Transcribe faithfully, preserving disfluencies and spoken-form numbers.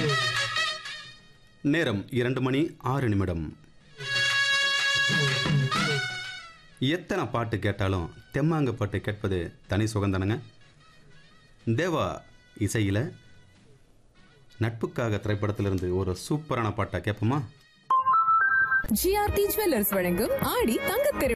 நேரம் இரண்டு மணி ஆறு நிமிடம். எத்தனை பாட்டு கேட்டாலும் தெம்மாங்க பாட்டு கேட்பது தனி சுகந்தனங்க. தேவா இசையில் நட்புக்காக திரைப்படத்திலிருந்து ஒரு சூப்பரான பாட்டை கேட்போமா? ஜிஆர்டி ஜுவல்லர்ஸ் வழங்கும் ஆடி தங்கத்